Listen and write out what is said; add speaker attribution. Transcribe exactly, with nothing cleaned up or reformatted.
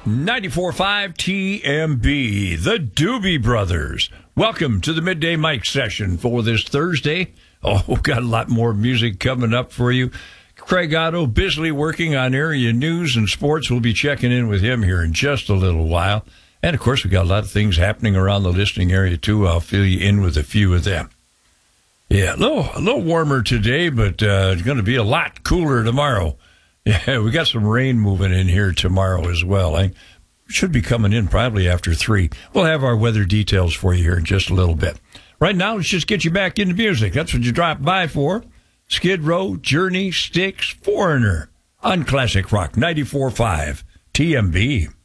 Speaker 1: ninety-four point five T M B, the Doobie Brothers. Welcome to the Midday Mike session for this Thursday. Oh, got a lot more music coming up for you. Craig Otto, busily working on area news and sports. We'll be checking in with him here in just a little while. And, of course, we got a lot of things happening around the listening area, too. I'll fill you in with a few of them. Yeah, a little, a little warmer today, but uh, it's going to be a lot cooler tomorrow. Yeah, we got some rain moving in here tomorrow as well. I should be coming in probably after three. We'll have our weather details for you here in just a little bit. Right now, let's just get you back into music. That's what you dropped by for. Skid Row, Journey, Styx, Foreigner on Classic Rock ninety-four point five T M B.